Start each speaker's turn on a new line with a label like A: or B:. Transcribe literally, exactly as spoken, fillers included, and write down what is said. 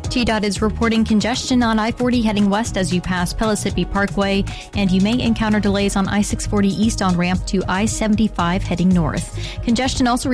A: T DOT is reporting congestion on I forty heading west as you pass Pellissippi Parkway, and you may encounter delays on I six forty eastbound ramp to I seventy-five heading north. Congestion also